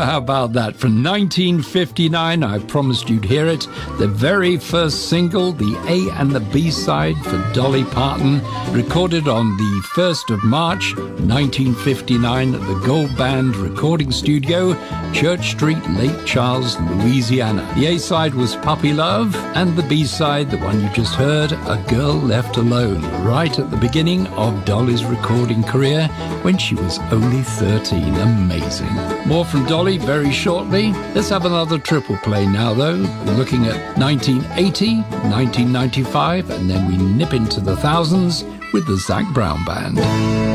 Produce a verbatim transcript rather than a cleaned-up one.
how about that? From nineteen fifty-nine, I promised you'd hear it. The very first single, the A and the B side for Dolly Parton, recorded on the first of March, nineteen fifty-nine at the Gold Band Recording Studio, Church Street, Lake Charles, Louisiana. The A side was Puppy Love, and the B side, the one you just heard, A Girl Left Alone, right at the beginning of Dolly's recording career when she was only thirteen. Amazing. More from Dolly very shortly. Let's have another triple play now, though. We're looking at nineteen eighty, nineteen ninety-five, and then we nip into the thousands with the Zac Brown Band.